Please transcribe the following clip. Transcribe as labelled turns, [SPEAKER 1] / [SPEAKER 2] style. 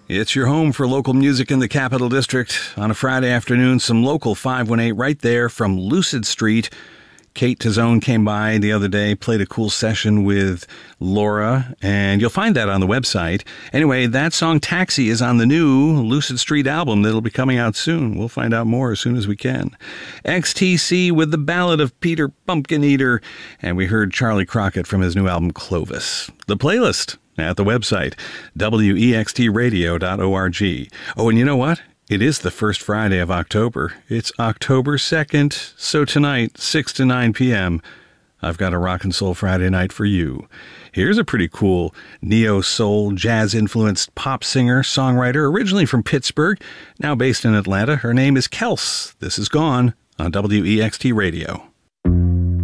[SPEAKER 1] It's your home for local music in the Capital District. On a Friday afternoon, some local 518 right there from Lucid Street. Kate Tazone came by the other day, played a cool session with Laura, and you'll find that on the website. Anyway, that song Taxi is on the new Lucid Street album that'll be coming out soon. We'll find out more as soon as we can. XTC with the Ballad of Peter Pumpkin Eater, and we heard Charlie Crockett from his new album Clovis. The playlist at the website, wextradio.org. Oh, and you know what? It is the first Friday of October. It's October 2nd, so tonight, 6 to 9 p.m., I've got a Rock and Soul Friday night for you. Here's a pretty cool neo-soul, jazz-influenced pop singer, songwriter, originally from Pittsburgh, now based in Atlanta. Her name is Kels. This is Gone on WEXT Radio.